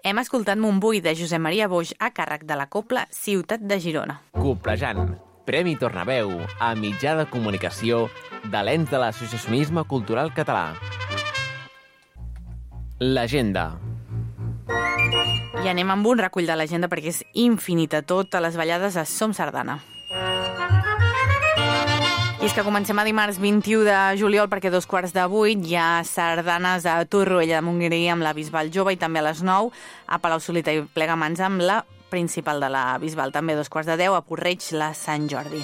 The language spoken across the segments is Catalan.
Hem escoltat Montbui de Josep Maria Boix a càrrec de la Cobla Ciutat de Girona. Coblejant, Premi Tornaveu a mitjà de comunicació de l'ens de l'associacionisme cultural català. L'agenda. I anem amb un recull de l'agenda perquè és infinita tot a les ballades a Som Sardana. I és que comencem a dimarts 21 de juliol perquè a 7:15 hi ha sardanes a Torroella de Montgrí amb la Bisbal Jove i també a les 9 a Palau-solità i Plegamans amb la principal de la Bisbal. També a 9:15 a Porreig la Sant Jordi.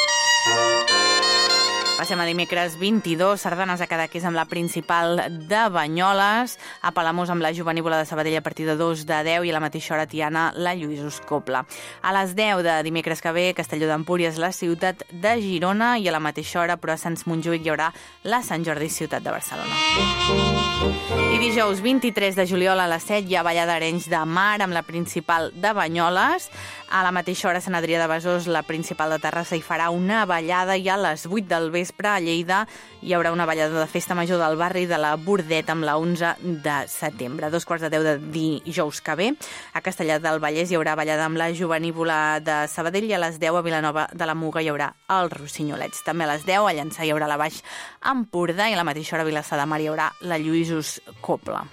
Passem a dimecres 22, sardanes a Cadaqués amb la principal de Banyoles, a Palamós amb la Jovenívola de Sabadell a partir de 2:10 i a la mateixa hora Tiana la Lluïsos Copla. A les 10 de dimecres que ve, Castelló d'Empúries, la ciutat de Girona, i a la mateixa hora, però a Sants Montjuïc hi haurà la Sant Jordi, ciutat de Barcelona. I dijous 23 de juliol a les 7 hi ha ballada d'Arenys de Mar amb la principal de Banyoles. A la mateixa hora, Sant Adrià de Besòs, la principal de Terrassa, hi farà una ballada, i a les 8 del vespre a Lleida hi haurà una ballada de festa major del barri de la Bordet amb la 11 de setembre. A 2:15 de dijous que ve, a Castellar del Vallès hi haurà ballada amb la Jovenívola de Sabadell, i a les 10 a Vilanova de la Muga hi haurà els Rossinyolets. També a les 10 a Llançà hi haurà la Baix Empordà, i a la mateixa hora a Vilassar de Mar hi haurà la Lluïsos Copla.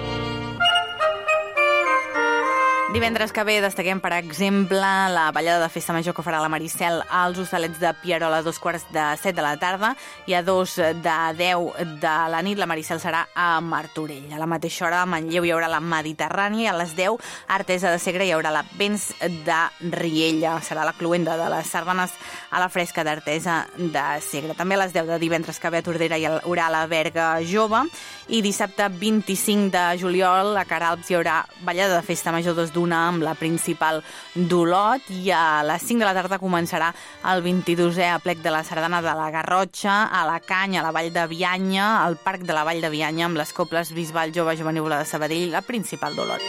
Divendres que ve destaquem, per exemple, la ballada de festa major que farà la Maricel als Hostalets de Pierola a 7:15 de la tarda, i a 2:10 de la nit la Maricel serà a Martorell. A la mateixa hora a Manlleu hi haurà la Mediterrània, i a les 10 a Artesa de Segre hi haurà la Vents de Riella. Serà la cluenda de les sardanes a la fresca d'Artesa de Segre. També a les 10 de divendres que ve a Tordera hi haurà la Berga Jove, i dissabte 25 de juliol a Caralps hi haurà ballada de festa major d'una amb la principal d'Olot, i a les 5 de la tarda començarà el 22è aplec de la sardana de la Garrotxa a la Canya, a la Vall de Bianya, al Parc de la Vall de Bianya, amb les coples Bisbal Jove, Jovenívola de Sabadell, la principal d'Olot.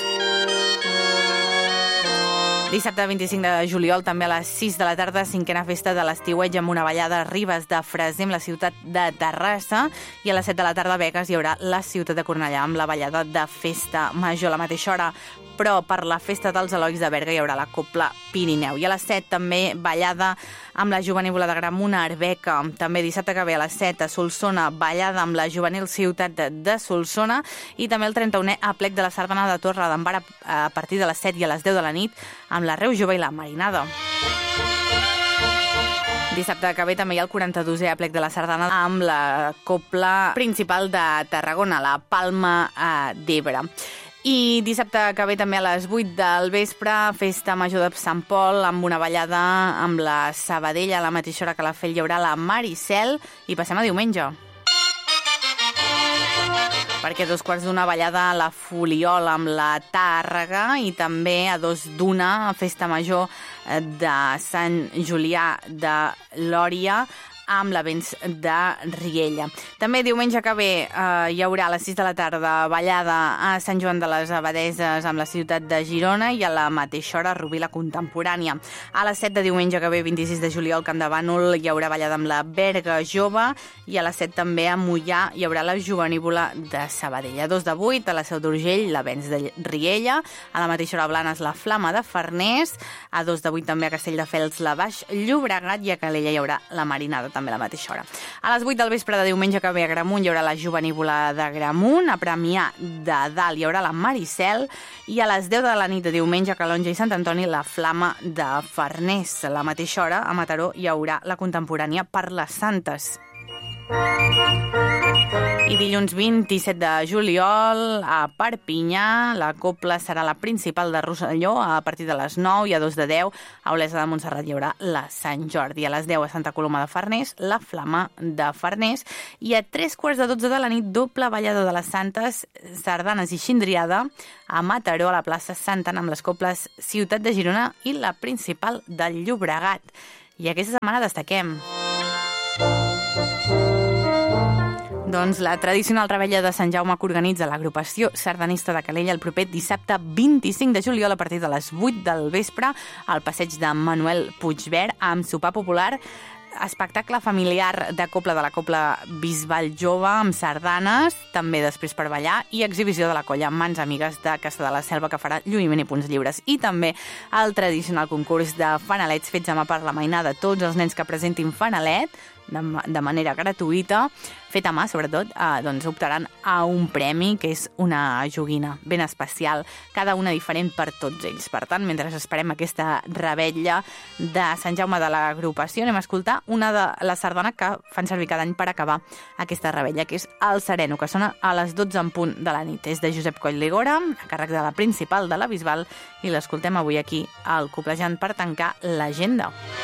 Dissabte 25 de juliol, també a les 6 de la tarda, 5a festa de l'Estiueig amb una ballada a Ribes de Freser, amb la ciutat de Terrassa, i a les 7 de la tarda a Begues hi haurà la ciutat de Cornellà amb la ballada de festa major. A la mateixa hora, però per la festa dels Elois de Berga hi haurà la Copla Pirineu. I a les 7 també ballada amb la Jovenívola de Gramunt a Arbeca. També dissabte que ve a les 7 a Solsona, ballada amb la Juvenil Ciutat de Solsona, i també el 31è aplec de la sardana de Torre d'Embarra a partir de les 7 i a les 10 de la nit amb la Reu Jove i la Marinada. Dissabte que ve també hi ha el 42è aplec de la sardana amb la Copla principal de Tarragona, la Palma d'Ebre. I dissabte que ve també a les 8 del vespre, festa major de Sant Pol amb una ballada amb la Sabadell. A la mateixa hora que la Fell hi haurà la Maricel, i passem a diumenge, perquè a 2:15 ballada a la Fuliola amb la Tàrrega, i també a 2:01 festa major de Sant Julià de Lòria amb la Vents de Riella. També diumenge que ve hi haurà a les 6 de la tarda ballada a Sant Joan de les Abadeses amb la ciutat de Girona, i a la mateixa hora a Rubí la Contemporània. A les 7 de diumenge que ve, 26 de juliol, Camp de Bànol, hi haurà ballada amb la Berga Jove, i a les 7 també a Moià hi haurà la Jovenívola de Sabadell. A 2:08 a la Seu d'Urgell, la Vents de Riella, a la mateixa hora a Blanes la Flama de Farners, a 2:08 també a Castelldefels la Baix Llobregat, i a Calella hi haurà la Marinada també a la mateixa hora. A les 8 del vespre de diumenge que ve a Gramunt hi haurà la Jovenívola de Gramunt, a Premià de Dalt hi haurà la Maricel, i a les 10 de la nit de diumenge a Calonja i Sant Antoni la Flama de Farners. A la mateixa hora a Mataró hi haurà la Contemporània per les Santes. I dilluns 27 de juliol a Perpinyà la Copla serà la principal de Rosselló a partir de les 9, i a 2:10 a Olesa de Montserrat hi haurà la Sant Jordi. A les 10 a Santa Coloma de Farners la Flama de Farners, i a 3:15 de la nit doble ballada de les Santes, sardanes i xindriada a Mataró a la plaça Sant Anna amb les coples Ciutat de Girona i la principal del Llobregat. I aquesta setmana destaquem doncs la tradicional revetlla de Sant Jaume que organitza l'agrupació sardanista de Calella el proper dissabte 25 de juliol a partir de les 8 del vespre al passeig de Manuel Puigverd amb sopar popular espectacle familiar de cobla de la Cobla Bisbal Jove amb sardanes, també després per ballar, i exhibició de la colla Mans Amigues de Caçà de la Selva, que farà lluïment i punts lliures. I també el tradicional concurs de fanalets fets a mà per la mainada. Tots els nens que presentin fanalet de manera gratuïta, fet a mà sobretot, doncs optaran a un premi, que és una joguina ben especial, cada una diferent per tots ells. Per tant, mentre esperem aquesta revetlla de Sant Jaume de l'agrupació, anem a escoltar una de les sardanes que fan servir cada any per acabar aquesta revetlla, que és El Sereno, que sona a les 12 en punt de la nit. És de Josep Coll Ligora, a càrrec de la principal de la Bisbal, i l'escoltem avui aquí al Coblejant per tancar l'agenda.